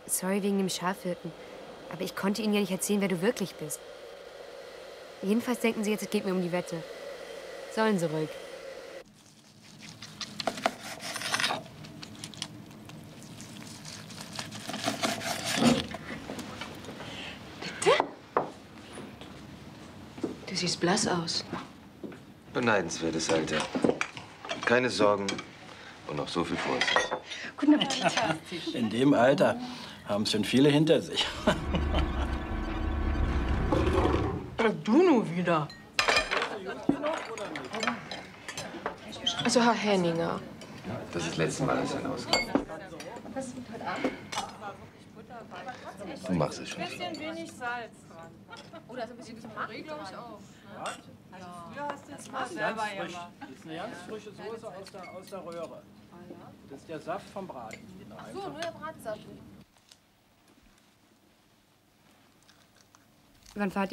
Sorry wegen dem Scharfwirken. Aber ich konnte Ihnen ja nicht erzählen, wer du wirklich bist. Jedenfalls denken Sie jetzt, es geht mir um die Wette. Sollen Sie ruhig. Bitte? Du siehst blass aus. Beneidenswertes Alter. Keine Sorgen und noch so viel Vorsicht. Guten Appetit. In dem Alter haben es schon viele hinter sich. Du nur wieder. Also, Herr Henninger. Das ist das letzte Mal, dass er auskommt. Was ist heute Abend? Du machst es schon. Ein bisschen wenig Salz dran. Oder so ein bisschen Marie, glaube ich auch. Ja. Früher hast du es mal selber gemacht. Das ist eine ganz frische Soße aus der Röhre. Das ist der Saft vom Braten. Ach so, nur der Bratsaft. Wann fahrt ihr?